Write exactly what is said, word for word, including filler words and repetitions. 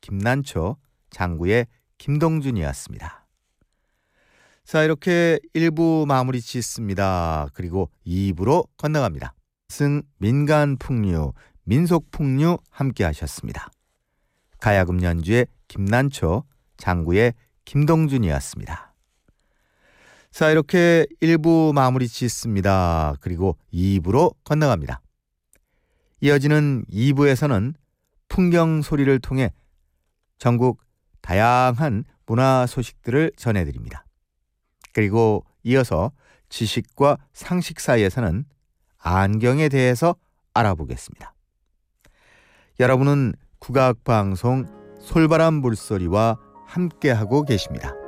김난초, 장구의 김동준이었습니다. 자, 이렇게 일 부 마무리 짓습니다. 그리고 이 부로 건너갑니다. 승 민간풍류, 민속풍류 함께 하셨습니다. 가야금 연주의 김난초, 장구의 김동준이었습니다. 자, 이렇게 일 부 마무리 짓습니다. 그리고 이 부로 건너갑니다. 이어지는 이 부에서는 풍경 소리를 통해 전국 다양한 문화 소식들을 전해드립니다. 그리고 이어서 지식과 상식 사이에서는 안경에 대해서 알아보겠습니다. 여러분은 국악방송 솔바람 물소리와 함께하고 계십니다.